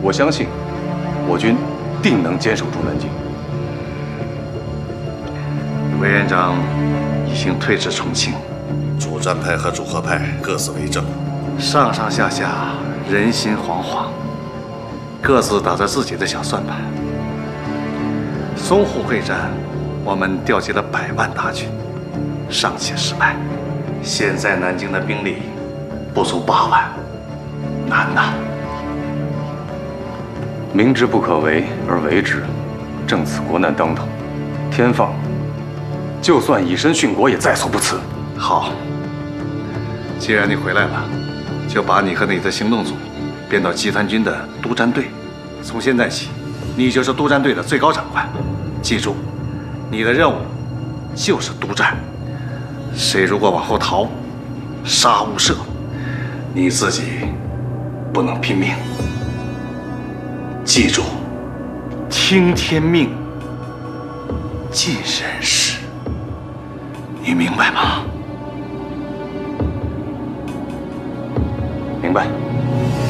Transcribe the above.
我相信我军定能坚守住南京。 委员长已经退至重庆， 主战派和主和派各自为政， 上上下下人心惶惶，各自打着自己的小算盘。淞沪会战，我们调集了100万大军，尚且失败。现在南京的兵力不足8万，难呐！ 明知不可为而为之，正此国难当头。天放，就算以身殉国也在所不辞。 好，既然你回来了，就把你和你的行动组编到集团军的督战队。从现在起，你就是督战队的最高长官。记住，你的任务就是督战。谁如果往后逃，杀无赦，你自己不能拼命。记住，听天命，尽人事。你明白吗？ 明白。